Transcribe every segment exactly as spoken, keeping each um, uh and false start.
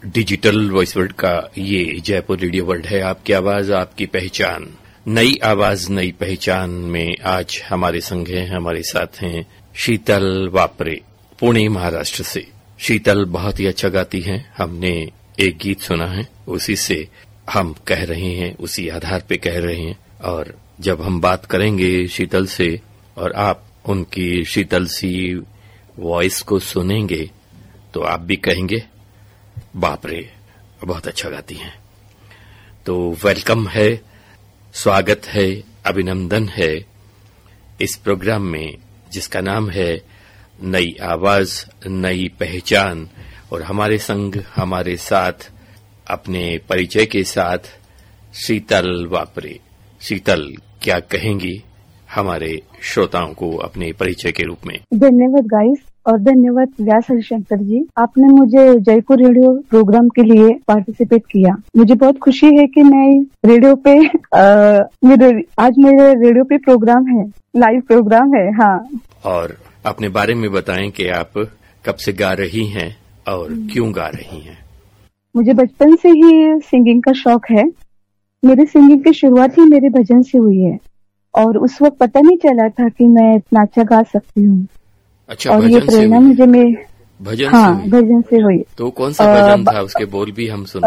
Digital voice world का ये Jaipur radio world है। आपकी आवाज आपकी पहचान, नई आवाज नई पहचान में आज हमारे संग हैं, हमारे साथ हैं शीतल वापरे, पुणे महाराष्ट्र से। शीतल बहुत ही अच्छा गाती हैं। हमने एक गीत सुना है, उसी से हम कह रहे हैं, उसी आधार पे कह रहे हैं। और जब हम बात करेंगे शीतल से और आप उनकी शीतल सी वॉइस को सुनेंगे तो आप भी कहेंगे बाप रे, बहुत अच्छा गाती हैं। तो वेलकम है, स्वागत है, अभिनंदन है इस प्रोग्राम में जिसका नाम है नई आवाज नई पहचान। और हमारे संग, हमारे साथ, अपने परिचय के साथ शीतल वापरे। शीतल, क्या कहेंगी हमारे श्रोताओं को अपने परिचय के रूप में? धन्यवाद गाइस, और धन्यवाद व्यास हरिशंकर जी, आपने मुझे जयपुर रेडियो प्रोग्राम के लिए पार्टिसिपेट किया। मुझे बहुत खुशी है कि मैं रेडियो पे आ, मेरे आज मेरे रेडियो पे प्रोग्राम है, लाइव प्रोग्राम है। हाँ, और अपने बारे में बताएं कि आप कब से गा रही हैं और क्यों गा रही हैं? मुझे बचपन से ही सिंगिंग का शौक है। मेरी सिंगिंग की शुरुआत ही मेरे भजन से हुई है और उस वक्त पता नहीं चला था कि मैं इतना अच्छा गा सकती हूँ। अच्छा, और ये प्रेरणा मुझे मैं भजन हाँ से भजन से हुई। तो कौन सा भजन था? उसके बोल भी हम सुनना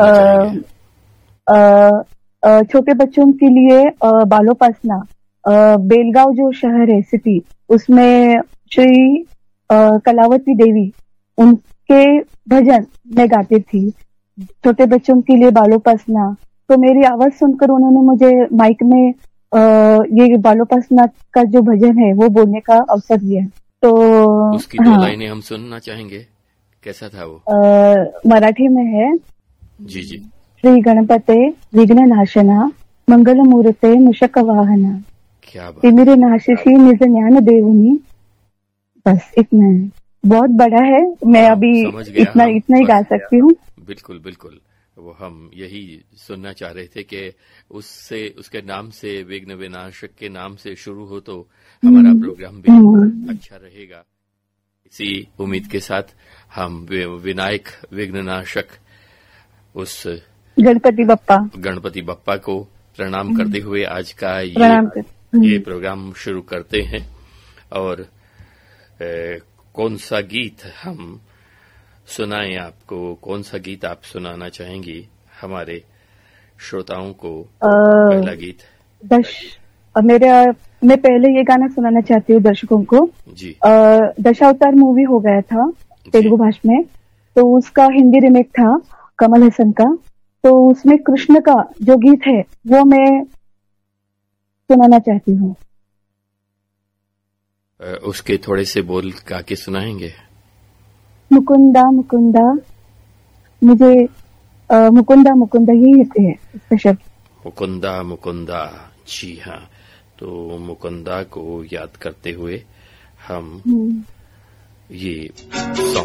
चाहेंगे। छोटे बच्चों के लिए बालोपासना, बेलगांव जो शहर है, सिटी, उसमें श्री कलावती देवी, उनके भजन मैं गाती थी। छोटे बच्चों के लिए बालोपासना, तो मेरी आवाज सुनकर उन्होंने मुझे माइक में ये बालोपासना का जो भजन है वो बोलने का अवसर दिया। तो उसकी दो हाँ, लाइनें हम सुनना चाहेंगे। कैसा था वो? आ, मराठी में है। जी जी। श्री गणपते विघ्न नाशना मंगल मूर्ते मूषक वाहना, क्या बात। तिमिर नाशिशी निज ज्ञान देवनी। बस इतना है, बहुत बड़ा है। मैं अभी इतना इतना ही गा सकती हूँ। बिल्कुल बिल्कुल, वो हम यही सुनना चाह रहे थे कि उससे, उसके नाम से, विघ्न विनाशक के नाम से शुरू हो तो हमारा प्रोग्राम भी अच्छा रहेगा। इसी उम्मीद के साथ हम विनायक विघ्ननाशक उस गणपति बप्पा गणपति बप्पा को प्रणाम करते हुए आज का ये, ये प्रोग्राम शुरू करते हैं। और ए, कौन सा गीत हम सुनाएं आपको? कौन सा गीत आप सुनाना चाहेंगी हमारे श्रोताओं को? आ, पहला गीत दश मेरा मैं पहले ये गाना सुनाना चाहती हूँ दर्शकों को जी। दशावतार मूवी हो गया था तेलुगु भाषा में, तो उसका हिंदी रिमेक था कमल हसन का। तो उसमें कृष्ण का जो गीत है वो मैं सुनाना चाहती हूँ। उसके थोड़े से बोल गा के सुनाएंगे? मुकुंदा मुकुंदा, मुझे आ, मुकुंदा मुकुंदा ही होते हैं इसका शब्द। मुकुंदा मुकुंदा, जी हाँ। तो मुकुंदा को याद करते हुए हम ये सॉन्ग